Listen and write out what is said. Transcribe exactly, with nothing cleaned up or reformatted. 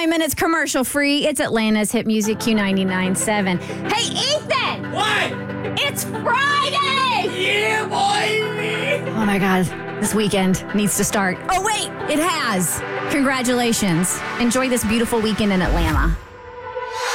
forty-nine minutes commercial free. It's Atlanta's hit music Q ninety-nine point seven. Hey, Ethan! What? It's Friday! Yeah, boy! Oh my God, this weekend needs to start. Oh wait, it has. Congratulations. Enjoy this beautiful weekend in Atlanta.